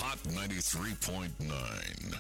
Hot 93.9.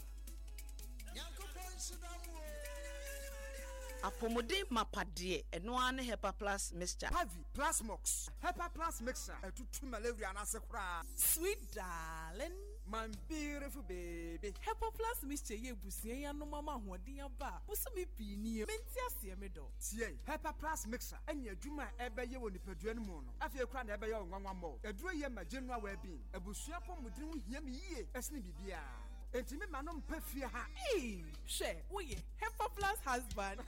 Apomode mapade eno Hepa Plus mixture. Pavi Plus Mox. Hepa Plus mixture. Etutu malaria na sekura. Sweet darling, my beautiful baby. Hepa Plus mixture ye busie ya no mama hoden aba. Busumi pini menti ase me do. Tie Hepa Plus mixture. Enya adwuma ebeye wo nipadua no mu no. Afie kura na ebeye onwanwa mo. Eduro ye ma general well being. Ebusua pomodin ho hia me yie. Esne bibia. Entimi manom pafie ha. She, we Hepa Plus husband.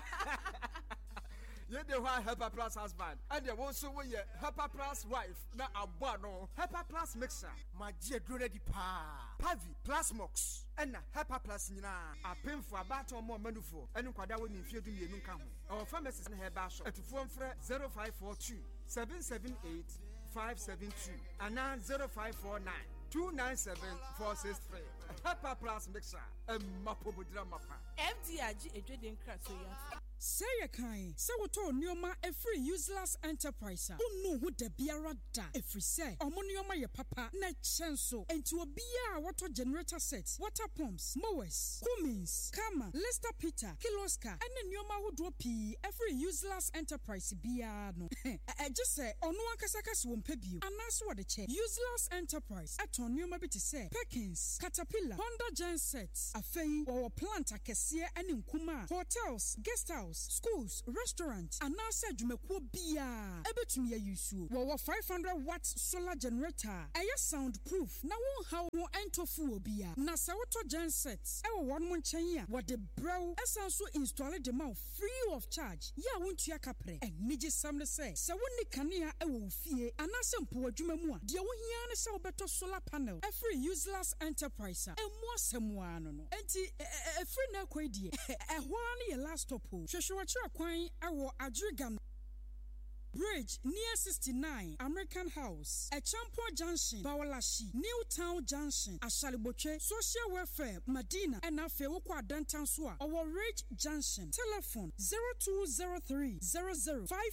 You the one Hepa Plus husband. And you also we Hepa Plus wife. Na abwa no. Hepa Plus mixer. Ma je drone di pa. Pavi Plus Mox. And Hepa Plus nyina. Apemfo abato mo manufo. Enu kwada we nimfie du mienu nka ho. Our pharmacist na heba shop. Etufo mfre 0542 778 572. Ana 0549 297-463. Hepa Plus mixer. Mapobudra mapa. FDIG ejweden kraso ya. Say a kind, so we told Nioma a free useless enterprise. Who know who the biara da? If we say, Omonioma your papa, net chanso, and to a beer water generator sets, water pumps, mowers, Cummins, Kama, Lester Peter, Kiloska, and the Nioma who drop every useless enterprise biano. I just say, Onua Kasakas won't pay you, and that's what the check. Useless enterprise at Nioma bit say, Perkins, Caterpillar, Honda Gen sets, a fay, or plant a cassia and in Kuma, hotels, guest house. Schools, restaurants, and now said you make bia. Ebetumi ya yusu. Wawa 500 watts solar generator. Aya soundproof. Na won how won ento fu bia. Na sawoto gensets. Ewa one mon chanya. What the bro esanso install the mouth free of charge. Ya won't ya kapre. And niji samde say. Sa woni kania ewa fie. Anase mpo adwuma mu a. Dia wo hia ne sa obeto solar panel. A free useless enterprise. E mo semwa no no. Enti free na kwedie. Ehwa ne ye last stop. Shwashwachira kwan awo Adrigan Bridge near 69 American House, Echampo Junction, Bawalashi, Newtown Junction, Ashaliboche, Social Welfare, Medina, and Afewokwa Dantan Swa, our Ridge Junction. Telephone 0203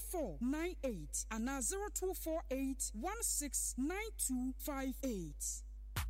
005498 and 0248 169258.